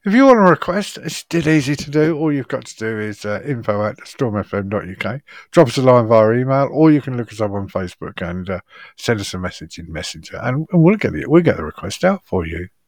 If you want a request, it's still easy to do. All you've got to do is info@stormfm.uk. Drop us a line via email, or you can look us up on Facebook and send us a message in Messenger, and we'll get the request out for you.